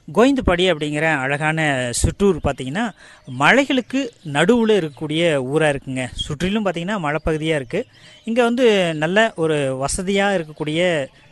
கோவிந்தபாடி அப்படிங்கிற அழகான சுற்றூர் பார்த்தீங்கன்னா மலைகளுக்கு நடுவில் இருக்கக்கூடிய ஊராக இருக்குங்க. சுற்றிலும் பார்த்தீங்கன்னா மலைப்பகுதியாக இருக்குது. இங்கே வந்து நல்ல ஒரு வசதியாக இருக்கக்கூடிய